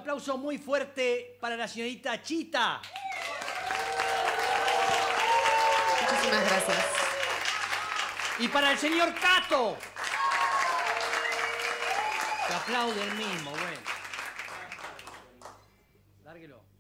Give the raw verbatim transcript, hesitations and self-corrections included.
aplauso muy fuerte para la señorita Chita. Muchísimas gracias. Y para el señor Cato. Que aplaude el mismo, bueno. Lárguelo.